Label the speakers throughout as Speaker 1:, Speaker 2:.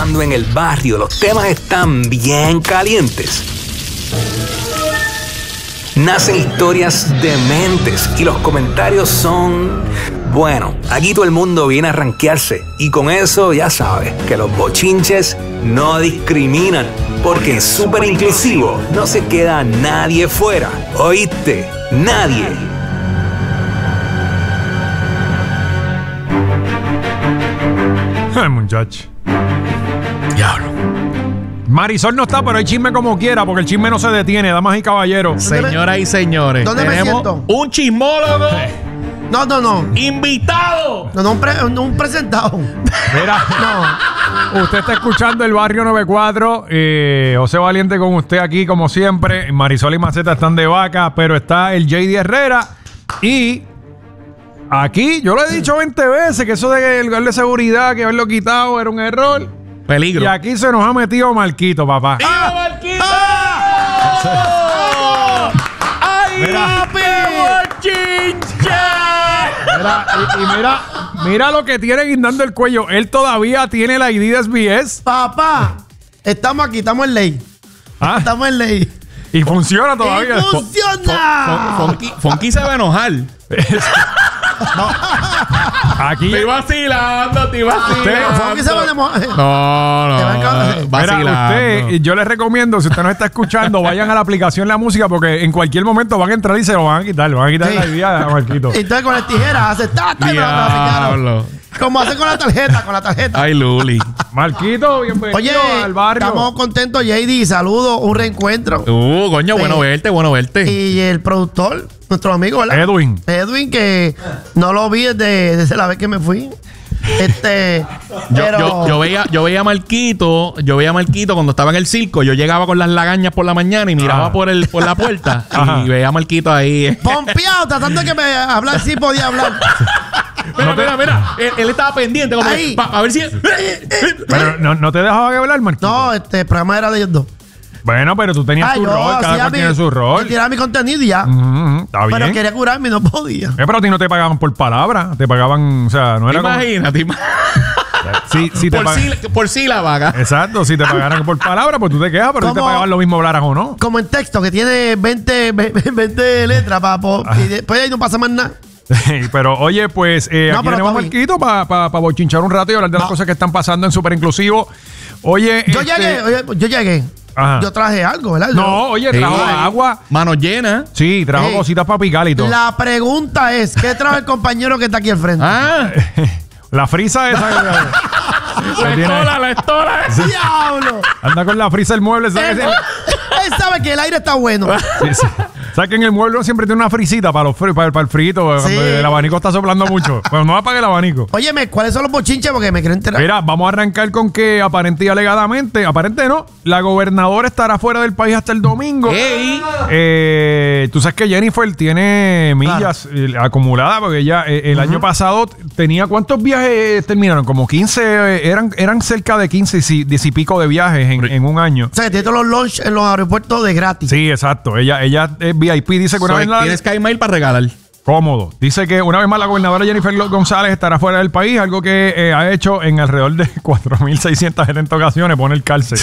Speaker 1: cuando en el barrio los temas están bien calientes, nacen historias dementes y los comentarios son... Bueno, aquí todo el mundo viene a rankearse y con eso ya sabes que los bochinches no discriminan, porque en Súper Inclusivo no se queda nadie fuera. ¿Oíste? Nadie.
Speaker 2: Ay, muchacho. Diablo. Marisol no está, pero hay chisme como quiera, porque el chisme no se detiene, damas y caballeros.
Speaker 3: Señoras y señores,
Speaker 4: ¿Dónde me
Speaker 3: tenemos
Speaker 4: siento?
Speaker 3: un chismólogo
Speaker 4: No.
Speaker 3: invitado.
Speaker 4: No, un presentado.
Speaker 2: Mira, no. Usted está escuchando el Barrio 94. José Valiente con usted aquí, como siempre. Marisol y Maceta están de vaca, pero está el JD Herrera. Y aquí, yo lo he dicho 20 veces que eso del lugar de seguridad, que haberlo quitado era un error.
Speaker 3: Peligro.
Speaker 2: Y aquí se nos ha metido Marquito, papá.
Speaker 3: ¡Viva Marquito! ¡Ay,
Speaker 2: Mira.
Speaker 3: bochinche!
Speaker 2: Mira lo que tiene guindando el cuello. Él todavía tiene la ID de SBS.
Speaker 4: Papá, estamos aquí, estamos en ley.
Speaker 2: ¿Ah?
Speaker 4: Estamos en ley.
Speaker 2: Y funciona todavía.
Speaker 4: ¡Y funciona!
Speaker 3: Fonky se va a enojar.
Speaker 2: Aquí.
Speaker 3: Estoy vacilando.
Speaker 4: Fonky se va a enojar.
Speaker 3: No. Vacilando.
Speaker 2: Mira, yo les recomiendo, si usted nos está escuchando, vayan a la aplicación La Música, porque en cualquier momento van a entrar y se lo van a quitar. Le van a quitar
Speaker 4: Sí.
Speaker 2: la idea a Marquito.
Speaker 4: Entonces con las tijeras hace tata y me lo traficaron.
Speaker 3: Diablo.
Speaker 4: Como hace con la tarjeta.
Speaker 3: Ay, Luli.
Speaker 2: Marquito, bienvenido
Speaker 4: Oye,
Speaker 2: al barrio.
Speaker 4: estamos contentos, JD. Saludos, un reencuentro.
Speaker 3: Coño, bueno verte.
Speaker 4: Y el productor, nuestro amigo, ¿verdad? Edwin, que no lo vi desde la vez que me fui. Pero...
Speaker 3: Yo veía a Marquito cuando estaba en el circo. Yo llegaba con las lagañas por la mañana y miraba por la puerta y veía a Marquito ahí.
Speaker 4: Pompeado, tratando de que me hablar, sí podía hablar.
Speaker 3: Mira. Él estaba pendiente como
Speaker 4: Ahí.
Speaker 3: a ver si...
Speaker 2: Pero no te dejaba hablar, Marquito.
Speaker 4: No, el programa era de ellos dos.
Speaker 2: Bueno, pero tú tenías tu rol, cada cual tiene su rol.
Speaker 4: Tiraba mi contenido y ya.
Speaker 2: Está bien.
Speaker 4: Pero quería curarme y no podía.
Speaker 2: Pero a ti no te pagaban por palabra, te pagaban, o sea, no era como...
Speaker 3: Imagínate.
Speaker 2: Si
Speaker 3: Por sílaba.
Speaker 2: Exacto, si te pagaran por palabra, pues tú te quedas, pero si te pagaban lo mismo hablaras o no.
Speaker 4: Como en texto, que tiene 20 letras y después ahí no pasa más nada.
Speaker 2: Pero oye, pues aquí tenemos a Marquito para bochinchar un rato y hablar de las cosas que están pasando en Súper Inclusivo. Oye,
Speaker 4: yo llegué.
Speaker 2: Ajá.
Speaker 4: Yo traje algo, ¿verdad?
Speaker 2: No, oye, trajo agua.
Speaker 3: Mano llena.
Speaker 2: Sí, trajo cositas para picar y todo.
Speaker 4: La pregunta es, ¿qué trajo el compañero que está aquí al frente?
Speaker 2: La frisa esa.
Speaker 3: La estola.
Speaker 4: ¡Diablo!
Speaker 2: Anda con la frisa el mueble. ¿Sabes?
Speaker 4: Él sabe que el aire está bueno.
Speaker 2: Sí. ¿Sabes que en el mueble siempre tiene una frisita para el frito? Cuando el abanico está soplando mucho. Pero no apague el abanico.
Speaker 4: Óyeme, ¿cuáles son los bochinches? Porque me quiero enterar.
Speaker 2: Mira, vamos a arrancar con que aparente y alegadamente, la gobernadora estará fuera del país hasta el domingo. Tú sabes que Jennifer tiene millas acumuladas, porque ella el año pasado tenía, ¿cuántos viajes terminaron? Como 15, eran cerca de 15 y pico de viajes en un año.
Speaker 4: O sea, que tiene todos los lunch en los aeropuertos de gratis.
Speaker 2: Sí, exacto. Ella es VIP, dice que una vez
Speaker 3: tienes SkyMiles para regalar.
Speaker 2: Cómodo. Dice que una vez más la gobernadora Jennifer González estará fuera del país, algo que ha hecho en alrededor de 4.670 ocasiones, pone el cárcel.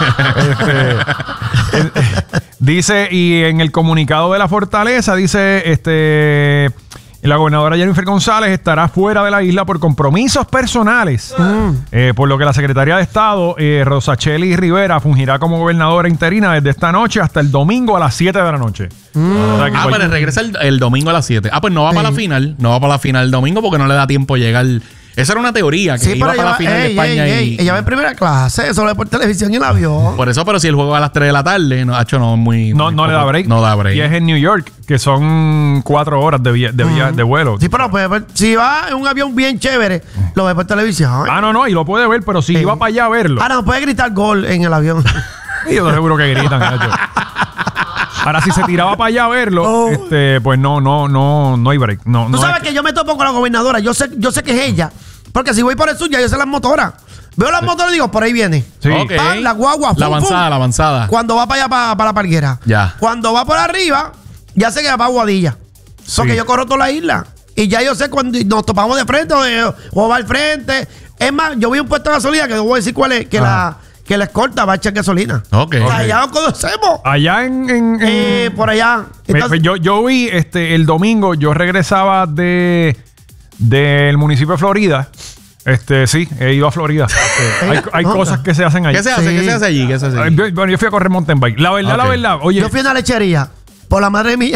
Speaker 2: Dice, y en el comunicado de la fortaleza, dice, la gobernadora Jennifer González estará fuera de la isla por compromisos personales, por lo que la secretaria de Estado, Rosacheli Rivera, fungirá como gobernadora interina desde esta noche hasta el domingo a las 7 de la noche. O sea,
Speaker 3: pero regresa el domingo a las 7. Pues no va para la final. No va para la final el domingo porque no le da tiempo llegar. Esa era una teoría, que iba para la final de España.
Speaker 4: Ella va en primera clase, eso lo ve por televisión y el avión.
Speaker 3: Por eso, pero si el juego va a las 3 de la tarde, no le da break. No da break.
Speaker 2: Y es en New York, que son 4 horas de vuelo.
Speaker 4: Sí, pero si va en un avión bien chévere, lo ve por televisión.
Speaker 2: No, y lo puede ver, pero si iba para allá a verlo.
Speaker 4: No puede gritar gol en el avión.
Speaker 2: Y yo seguro que gritan, Ahora, si se tiraba para allá a verlo, pues no hay break.
Speaker 4: Tú sabes que yo me topo con la gobernadora. Yo sé que es ella. Porque si voy por el sur, ya yo sé las motoras. Veo las motoras y digo, por ahí viene.
Speaker 2: Sí.
Speaker 3: Okay.
Speaker 4: La guagua.
Speaker 3: La avanzada.
Speaker 4: Cuando va para allá, para la parguera.
Speaker 3: Ya.
Speaker 4: Cuando va por arriba, ya sé que va para Aguadilla. Porque yo corro toda la isla. Y ya yo sé cuando nos topamos de frente o va al frente. Es más, yo vi un puesto de gasolina que no voy a decir cuál es, que la escolta va a echar gasolina.
Speaker 3: Ok.
Speaker 4: O sea, allá nos conocemos.
Speaker 2: Allá en
Speaker 4: Por allá. Entonces,
Speaker 2: yo vi el domingo, yo regresaba del municipio de Florida. Sí, he ido a Florida. Hay cosas que se hacen allí.
Speaker 3: ¿Qué se hace?
Speaker 4: Sí.
Speaker 3: ¿Qué se hace allí? ¿Qué se hace allí?
Speaker 2: Bueno, yo fui a correr mountain bike. La verdad, oye.
Speaker 4: yo fui a una lechería. Por la madre mía.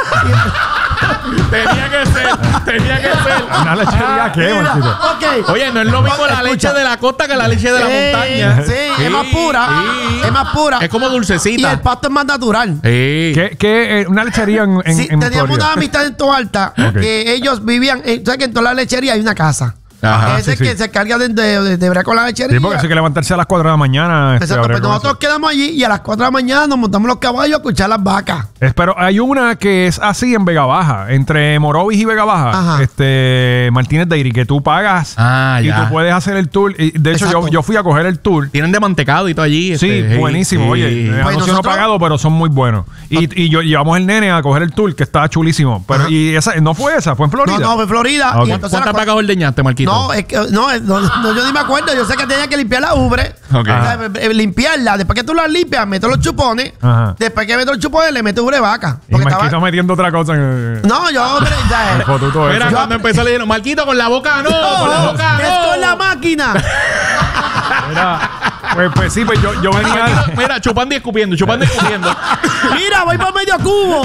Speaker 3: Tenía que ser.
Speaker 2: ¿Una lechería qué,
Speaker 4: Mira,
Speaker 2: Marquito?
Speaker 4: ok.
Speaker 3: Oye, no es lo mismo la leche de la costa que la leche de la montaña.
Speaker 4: Sí, es más pura.
Speaker 3: Sí.
Speaker 4: Es más pura.
Speaker 3: Es como
Speaker 4: Y
Speaker 3: dulcecita.
Speaker 4: el pasto es más natural.
Speaker 3: Sí.
Speaker 2: ¿Qué, una lechería en
Speaker 4: Sí, teníamos
Speaker 2: Florida?
Speaker 4: una amistad en Toalta que ellos vivían. ¿Sabes que en toda la lechería hay una casa?
Speaker 3: Ajá,
Speaker 4: Ese
Speaker 2: sí,
Speaker 4: que
Speaker 2: sí.
Speaker 4: se carga de bregar con la lechería.
Speaker 2: Sí, porque hay que levantarse a las 4 de la mañana.
Speaker 4: Exacto,
Speaker 2: abrir
Speaker 4: pues
Speaker 2: con
Speaker 4: nosotros
Speaker 2: eso.
Speaker 4: quedamos allí y a las 4 de la mañana nos montamos los caballos a escuchar las vacas.
Speaker 2: Pero hay una que es así en Vega Baja, entre Morovis y Vega Baja,
Speaker 4: Ajá.
Speaker 2: Martínez Dairy, que tú pagas y
Speaker 3: ya.
Speaker 2: tú puedes hacer el tour. Y de hecho,
Speaker 4: Exacto.
Speaker 2: yo fui a coger el tour.
Speaker 3: Tienen de mantecado y todo allí.
Speaker 2: Sí, buenísimo.
Speaker 3: sí.
Speaker 2: Oye,
Speaker 4: Pues
Speaker 2: anuncio no
Speaker 4: nosotros-
Speaker 2: pagado, pero son muy buenos. Y llevamos el nene a coger el tour, que estaba chulísimo. Pero,
Speaker 4: Ajá.
Speaker 2: y esa no fue esa, fue en Florida.
Speaker 4: No, fue Florida.
Speaker 2: Ok.
Speaker 4: Y entonces
Speaker 3: ¿Cuántas
Speaker 4: a las
Speaker 3: vacas ordeñaste, Marquito?
Speaker 4: No, es que no, yo ni me acuerdo. Yo sé que tenía que limpiar la ubre.
Speaker 3: Ok.
Speaker 4: O sea, limpiarla. Después que tú la limpias, meto los chupones.
Speaker 2: Ajá.
Speaker 4: Después que meto los chupones, le meto ubre de vaca.
Speaker 2: Y
Speaker 4: Porque
Speaker 2: Marquito
Speaker 4: estaba...
Speaker 2: metiendo otra cosa.
Speaker 4: No, yo, hombre, ya,
Speaker 2: El fotuto ese.
Speaker 3: Mira, cuando empezó le dijeron, Marquito, con la boca no, con la boca no.
Speaker 4: es con la máquina.
Speaker 2: Mira, pues sí, pues yo venía.
Speaker 3: Mira, chupando y escupiendo, chupando y escupiendo.
Speaker 4: Mira, voy por medio cubo.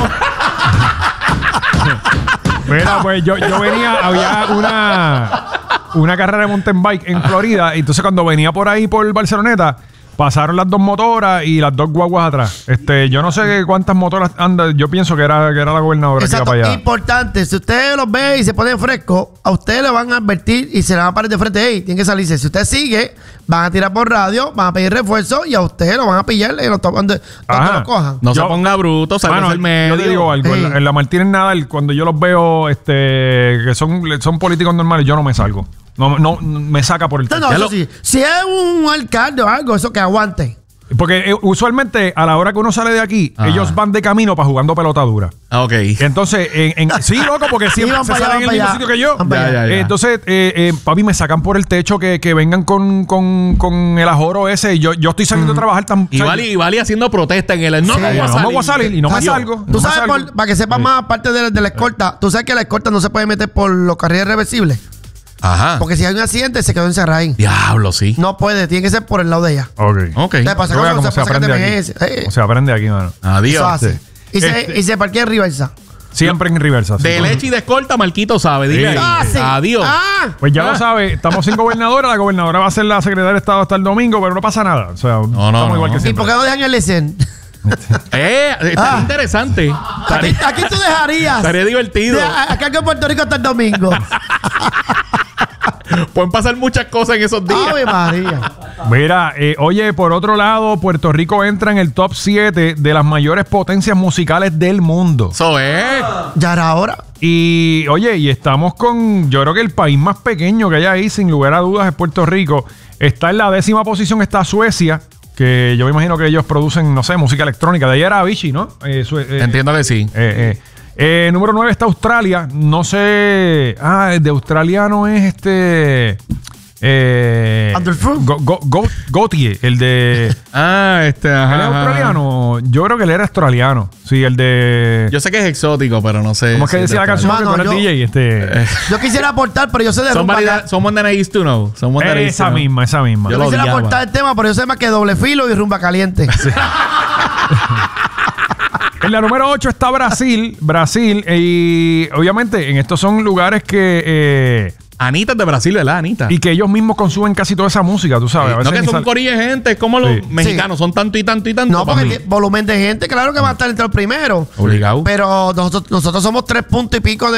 Speaker 2: Mira, pues yo venía, había una carrera de mountain bike en Florida. Y entonces cuando venía por ahí por Barceloneta, pasaron las dos motoras y las dos guaguas atrás. Yo no sé cuántas motoras andan. Yo pienso que era la gobernadora que iba
Speaker 4: Exacto.
Speaker 2: para allá.
Speaker 4: Importante, si usted los ve y se pone fresco, a usted le van a advertir y se le van a parar de frente. Ey, tiene que salirse. Si usted sigue, van a tirar por radio, van a pedir refuerzo y a usted lo van a pillar donde
Speaker 2: Ajá.
Speaker 4: lo cojan.
Speaker 3: No
Speaker 2: Yo-
Speaker 3: se ponga bruto, salga
Speaker 2: Mano,
Speaker 3: del medio.
Speaker 2: yo te digo algo,
Speaker 4: Sí.
Speaker 2: en la Martínez Nadal, cuando yo los veo que son políticos normales, yo no me salgo. No me saca por el
Speaker 4: No,
Speaker 2: techo.
Speaker 4: eso sí. Si es un alcalde o algo, eso que aguante.
Speaker 2: Porque usualmente a la hora que uno sale de aquí,
Speaker 3: Ajá.
Speaker 2: ellos van de camino para jugando pelota dura.
Speaker 3: Ah, ok.
Speaker 2: Entonces, sí, loco, porque siempre
Speaker 4: van
Speaker 2: se
Speaker 4: para allá,
Speaker 2: salen en el
Speaker 4: van
Speaker 2: mismo
Speaker 4: para
Speaker 2: sitio
Speaker 4: allá.
Speaker 2: que yo.
Speaker 4: Van para
Speaker 3: allá. Ya.
Speaker 2: Entonces, papi, me sacan por el techo que vengan con el ajoro ese. Y yo estoy saliendo a trabajar tan.
Speaker 3: Y Vali haciendo protesta en el... No,
Speaker 4: Sí,
Speaker 2: no me voy a salir y no me salgo.
Speaker 4: Tú
Speaker 2: no me
Speaker 4: sabes,
Speaker 2: salgo.
Speaker 4: para que sepas más, aparte de la escolta, tú sabes que la escolta no se puede meter por los carriles reversibles.
Speaker 3: Ajá.
Speaker 4: Porque si hay un accidente, se quedó encerrada ahí.
Speaker 3: Diablo, sí.
Speaker 4: No puede, tiene que ser por el lado de ella.
Speaker 2: Ok.
Speaker 3: Ok.
Speaker 4: Le pasa
Speaker 2: Yo vea
Speaker 4: cosas,
Speaker 2: cómo
Speaker 4: se
Speaker 2: se
Speaker 4: pasa que
Speaker 2: aprende
Speaker 4: te
Speaker 2: aquí.
Speaker 4: mereces.
Speaker 2: O se aprende aquí, mano.
Speaker 3: Adiós.
Speaker 4: Eso hace.
Speaker 2: Sí.
Speaker 4: Y se parquea en reversa.
Speaker 2: Siempre en reversa.
Speaker 3: De
Speaker 2: sí.
Speaker 3: leche y de escolta, Marquito sabe. Dile
Speaker 2: Sí.
Speaker 3: ahí.
Speaker 4: Sí.
Speaker 3: Adiós.
Speaker 2: Pues ya lo sabe, estamos sin gobernadora. La gobernadora va a ser la secretaria de Estado hasta el domingo, pero no pasa nada. O sea, estamos igual que
Speaker 4: ¿Y
Speaker 2: siempre.
Speaker 4: por qué no dejan el lesen?
Speaker 3: Está interesante.
Speaker 4: Aquí tú dejarías.
Speaker 3: Estaría divertido.
Speaker 4: Acá en Puerto Rico hasta el domingo.
Speaker 3: Pueden pasar muchas cosas en esos días.
Speaker 4: Ave María.
Speaker 2: Mira, oye, por otro lado, Puerto Rico entra en el top 7 de las mayores potencias musicales del mundo.
Speaker 3: Eso es.
Speaker 4: Ya era hora.
Speaker 2: Y, oye, y estamos con, yo creo que el país más pequeño que hay ahí, sin lugar a dudas, es Puerto Rico. Está en la 10ª posición, está Suecia, que yo me imagino que ellos producen, no sé, música electrónica. De ahí era Avicii, ¿no?
Speaker 3: Entiendo que sí.
Speaker 2: Número 9 está Australia. No sé. El de australiano es
Speaker 4: Underfruit.
Speaker 2: Gautier, el de.
Speaker 3: Ajá.
Speaker 2: ¿Él es australiano? Yo creo que él era australiano. Sí, el de.
Speaker 3: Yo sé que es exótico, pero no sé.
Speaker 2: ¿Cómo es que
Speaker 3: si
Speaker 2: decía la
Speaker 3: de
Speaker 2: canción que tú
Speaker 4: Mano,
Speaker 2: eres DJ?
Speaker 4: Yo quisiera aportar, pero yo sé de rumba.
Speaker 3: Someone that I used to know. Someone that I used to
Speaker 2: Esa
Speaker 3: know.
Speaker 2: misma.
Speaker 3: Yo
Speaker 4: Yo
Speaker 3: lo
Speaker 4: quisiera
Speaker 3: odiaba.
Speaker 4: aportar el tema, pero yo sé más que doble filo y rumba caliente.
Speaker 2: En la número 8 está Brasil. Y obviamente en estos son lugares que.
Speaker 3: Anita es de Brasil, ¿verdad, Anita?
Speaker 2: Y que ellos mismos consumen casi toda esa música, tú sabes. A
Speaker 3: no
Speaker 2: veces
Speaker 3: que
Speaker 2: ni
Speaker 3: son
Speaker 2: sal-
Speaker 3: corillas de gente, es como los
Speaker 2: Sí.
Speaker 3: mexicanos, son tanto y tanto y tanto.
Speaker 4: No,
Speaker 3: para
Speaker 4: porque
Speaker 3: mí.
Speaker 4: volumen de gente, claro que va a estar entre los primeros.
Speaker 3: Obligado.
Speaker 4: Pero nosotros somos 3 puntos y pico de